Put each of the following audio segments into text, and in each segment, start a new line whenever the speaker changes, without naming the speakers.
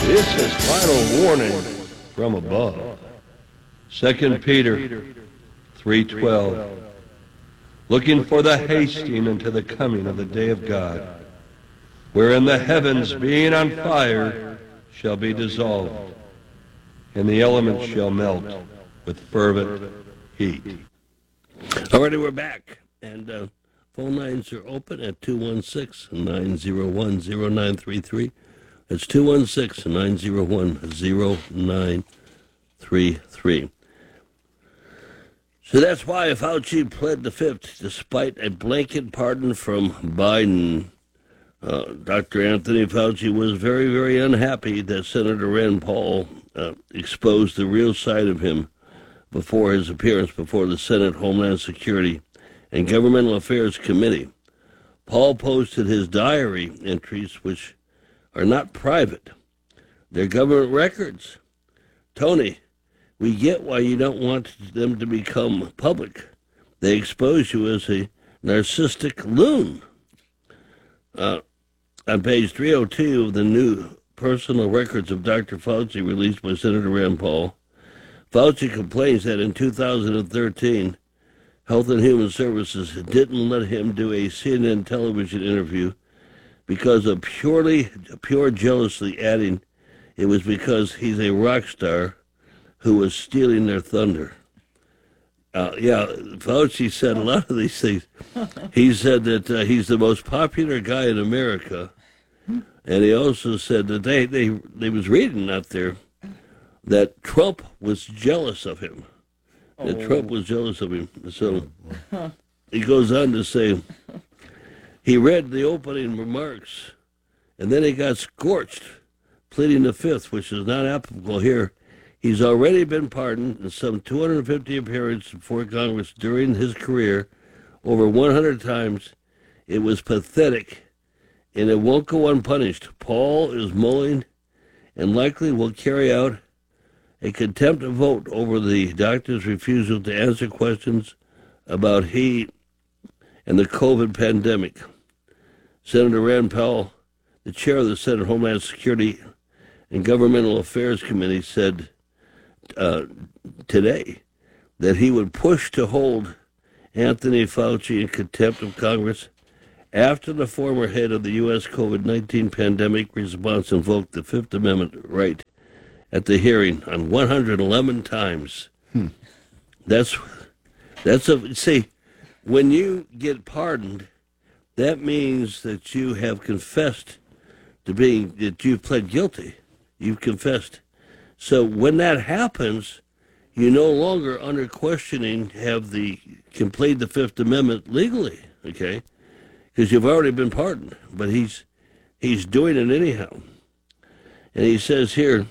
This is final warning from above. 2 Peter 3:12. Looking for the hasting unto the coming of the day of God, wherein the heavens being on fire shall be dissolved, and the elements shall melt with fervent heat. Alrighty, we're back. And phone lines are open at 216-901-0933. That's 216-901-0933. So that's why Fauci pled the fifth, despite a blanket pardon from Biden. Dr. Anthony Fauci was very, very unhappy that Senator Rand Paul exposed the real side of him before his appearance before the Senate Homeland Security and Governmental Affairs Committee. Paul posted his diary entries, which are not private. They're government records. Tony, we get why you don't want them to become public. They expose you as a narcissistic loon. On page 302 of the new personal records of Dr. Fauci released by Senator Rand Paul, Fauci complains that in 2013, Health and Human Services didn't let him do a CNN television interview because of pure jealousy, adding it was because he's a rock star who was stealing their thunder. Fauci said a lot of these things. He said that he's the most popular guy in America, and he also said that they was reading out there that Trump was jealous of him. That Trump was jealous of him. So he goes on to say, he read the opening remarks, and then he got scorched, pleading the fifth, which is not applicable here. He's already been pardoned in some 250 appearances before Congress during his career, over 100 times. It was pathetic, and it won't go unpunished. Paul is mulling and likely will carry out a contempt vote over the doctor's refusal to answer questions about he and the COVID pandemic. Senator Rand Paul, the chair of the Senate Homeland Security and Governmental Affairs Committee, said today that he would push to hold Anthony Fauci in contempt of Congress after the former head of the U.S. COVID-19 pandemic response invoked the Fifth Amendment right at the hearing on 111 times. See, when you get pardoned, that means that you have confessed that you've pled guilty. You've confessed. So when that happens, you no longer, under questioning, can plead the Fifth Amendment legally, okay? Because you've already been pardoned. But he's doing it anyhow. And he says here,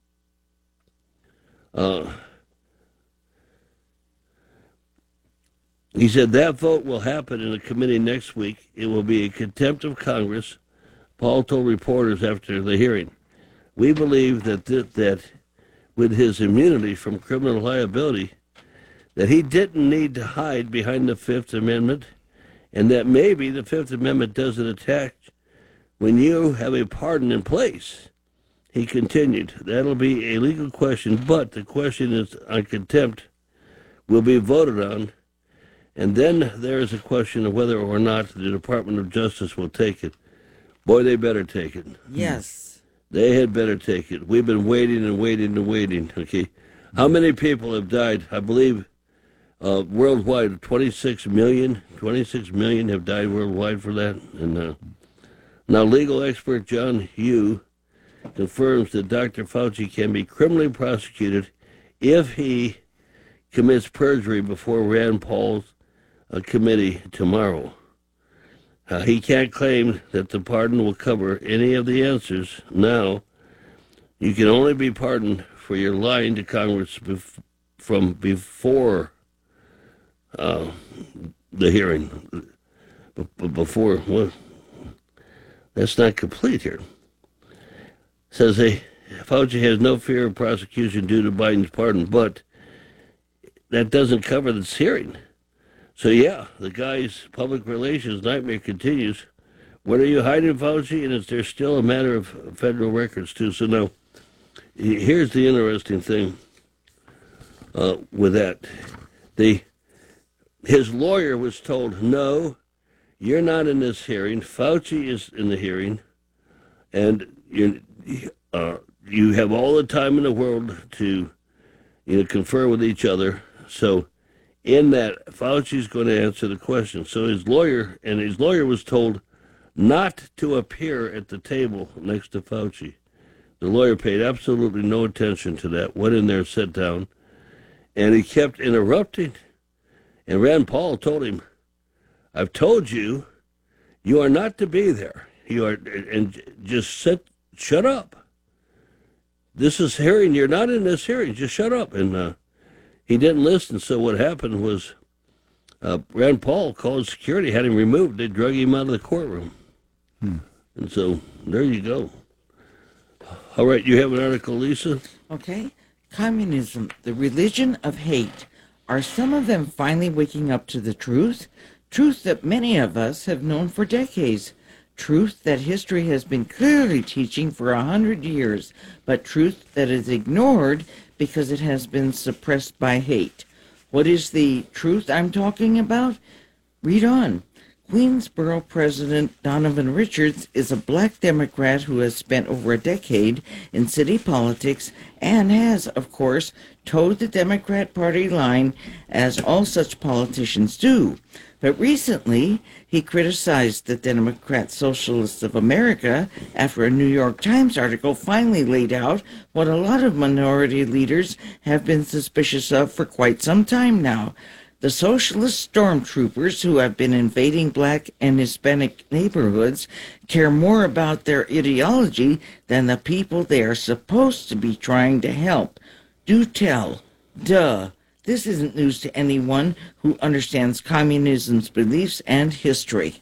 he said that vote will happen in the committee next week. It will be a contempt of Congress, Paul told reporters after the hearing. We believe that with his immunity from criminal liability, that he didn't need to hide behind the Fifth Amendment, and that maybe the Fifth Amendment doesn't attach when you have a pardon in place. He continued, that'll be a legal question, but the question is on contempt will be voted on. And then there is a question of whether or not the Department of Justice will take it. Boy, they better take it.
Yes.
They had better take it. We've been waiting and waiting and waiting, okay? How many people have died? I believe worldwide, 26 million have died worldwide for that. And now legal expert John Yoo confirms that Dr. Fauci can be criminally prosecuted if he commits perjury before Rand Paul's committee tomorrow. He can't claim that the pardon will cover any of the answers. Now, you can only be pardoned for your lying to Congress from before the hearing. Before, well, that's not complete here. Says Fauci has no fear of prosecution due to Biden's pardon, but that doesn't cover this hearing. So yeah, the guy's public relations nightmare continues. What are you hiding, Fauci? And there's still a matter of federal records too. So now, here's the interesting thing with that. His lawyer was told, no, you're not in this hearing. Fauci is in the hearing, and you have all the time in the world to confer with each other. So in that, Fauci's going to answer the question. So his lawyer was told not to appear at the table next to Fauci. The lawyer paid absolutely no attention to that, went in there, sat down, and he kept interrupting. And Rand Paul told him, I've told you, you are not to be there. You are, and just shut up. This is hearing, you're not in this hearing, just shut up. And he didn't listen, so what happened was Rand Paul called security, had him removed. They drug him out of the courtroom. And so there you go. All right, you have an article, Lisa?
Okay. Communism, the religion of hate. Are some of them finally waking up to the truth? Truth that many of us have known for decades. Truth that history has been clearly teaching for 100 years, but truth that is ignored because it has been suppressed by hate. What is the truth I'm talking about? Read on. Queensboro President Donovan Richards is a black Democrat who has spent over a decade in city politics and has, of course, toed the Democrat Party line, as all such politicians do. But recently, he criticized the Democrat Socialists of America after a New York Times article finally laid out what a lot of minority leaders have been suspicious of for quite some time now. The socialist stormtroopers who have been invading black and Hispanic neighborhoods care more about their ideology than the people they are supposed to be trying to help. Do tell. Duh. This isn't news to anyone who understands communism's beliefs and history.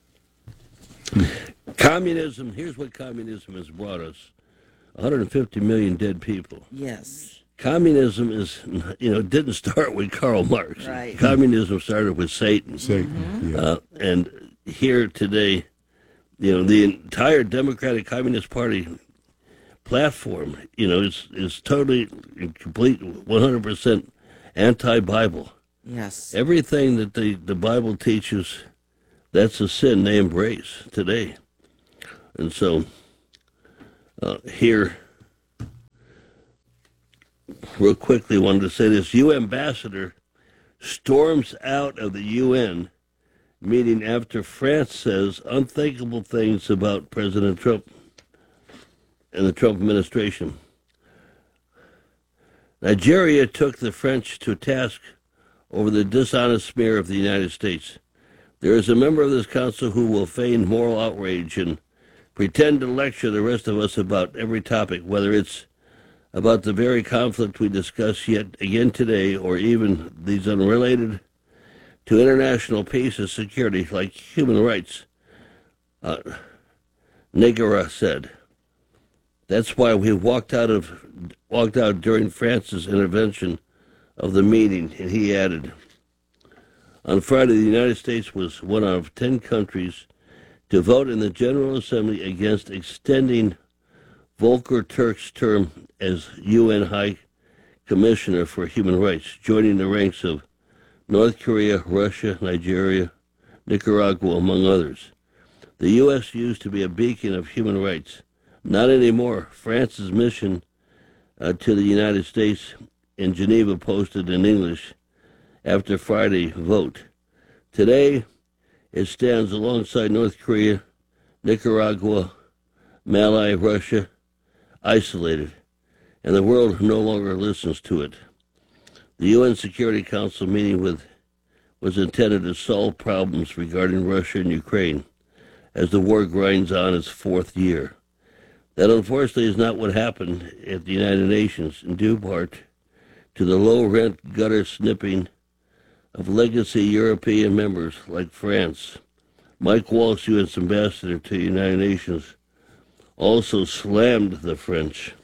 Communism, here's what communism has brought us. 150 million dead people.
Yes.
Communism is, didn't start with Karl Marx.
Right.
Communism started with Satan.
Yeah.
And here today, the entire Democratic Communist Party platform, is totally, complete, 100% anti-Bible.
Yes.
Everything that the Bible teaches, that's a sin they embrace today. And so here, real quickly, wanted to say this. UN ambassador storms out of the UN meeting after France says unthinkable things about President Trump and the Trump administration. Nigeria took the French to task over the dishonest smear of the United States. There is a member of this council who will feign moral outrage and pretend to lecture the rest of us about every topic, whether it's about the very conflict we discuss yet again today, or even these unrelated to international peace and security, like human rights. Negara said. That's why we walked out during France's intervention of the meeting, and he added. On Friday, the United States was one of 10 countries to vote in the General Assembly against extending Volker Turk's term as UN High Commissioner for Human Rights, joining the ranks of North Korea, Russia, Nigeria, Nicaragua, among others. The U.S. used to be a beacon of human rights. Not anymore. France's mission to the United States in Geneva posted in English after Friday vote. Today, it stands alongside North Korea, Nicaragua, Mali, Russia, isolated, and the world no longer listens to it. The UN Security Council meeting was intended to solve problems regarding Russia and Ukraine as the war grinds on its fourth year. That unfortunately is not what happened at the United Nations, in due part to the low-rent gutter snipping of legacy European members like France. Mike Waltz, U.S. ambassador to the United Nations, also slammed the French.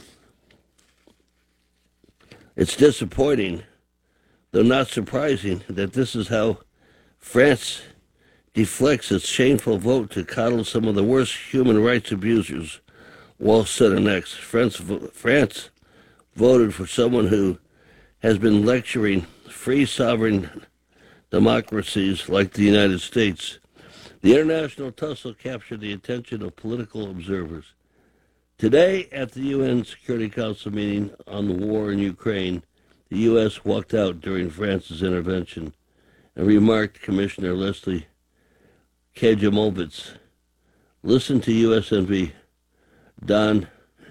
It's disappointing, though not surprising, that this is how France deflects its shameful vote to coddle some of the worst human rights abusers Wall Center next. France voted for someone who has been lecturing free sovereign democracies like the United States. The international tussle captured the attention of political observers. Today, at the UN Security Council meeting on the war in Ukraine, the U.S. walked out during France's intervention and remarked Commissioner Leslie Kajamovitz. Listen to USNV Dan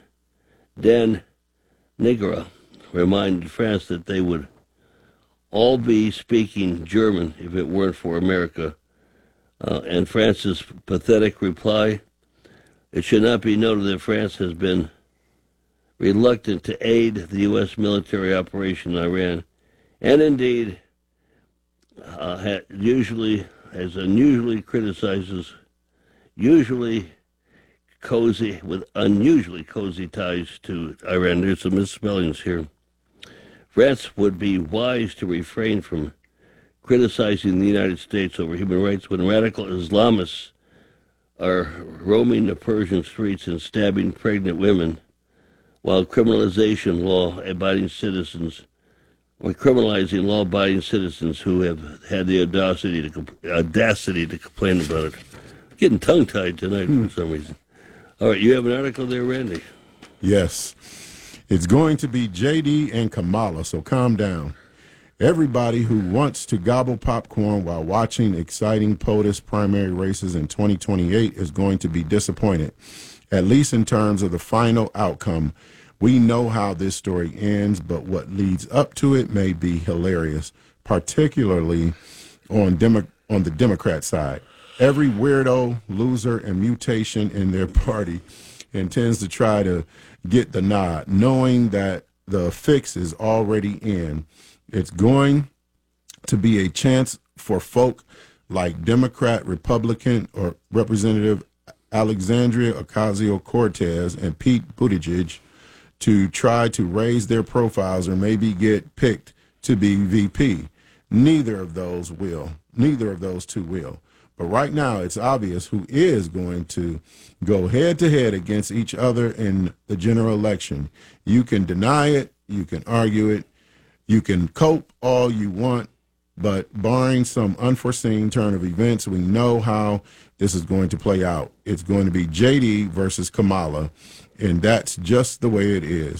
Nigra reminded France that they would all be speaking German if it weren't for America. And France's pathetic reply, it should not be noted that France has been reluctant to aid the U.S. military operation in Iran, and indeed usually criticizes unusually cozy ties to Iran. There's some misspellings here. France would be wise to refrain from criticizing the United States over human rights when radical Islamists are roaming the Persian streets and stabbing pregnant women, while criminalizing law-abiding citizens who have had the audacity to complain about it. Getting tongue-tied tonight for some reason. All right, you have an article there, Randy.
Yes. It's going to be JD and Kamala, so calm down. Everybody who wants to gobble popcorn while watching exciting POTUS primary races in 2028 is going to be disappointed, at least in terms of the final outcome. We know how this story ends, but what leads up to it may be hilarious, particularly on the Democrat side. Every weirdo, loser, and mutation in their party intends to try to get the nod, knowing that the fix is already in. It's going to be a chance for folk like Democrat, Republican, or Representative Alexandria Ocasio-Cortez and Pete Buttigieg to try to raise their profiles or maybe get picked to be VP. Neither of those two will. But right now, it's obvious who is going to go head-to-head against each other in the general election. You can deny it, you can argue it, you can cope all you want, but barring some unforeseen turn of events, we know how this is going to play out. It's going to be JD versus Kamala, and that's just the way it is.